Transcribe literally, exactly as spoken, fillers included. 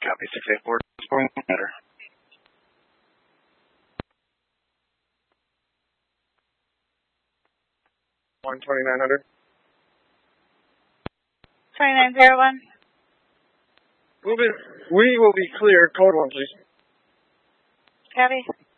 Copy six eight four, scoring better. one twenty-nine hundred. twenty-nine zero one. Move it. We will be clear. Code one, please. Copy.